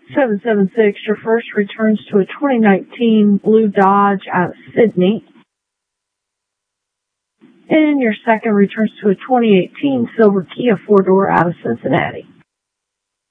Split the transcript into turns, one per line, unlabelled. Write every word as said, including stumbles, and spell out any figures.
seven seven six, your first returns to a twenty nineteen blue Dodge out of Sydney. And your second returns to a twenty eighteen silver Kia four-door out of Cincinnati.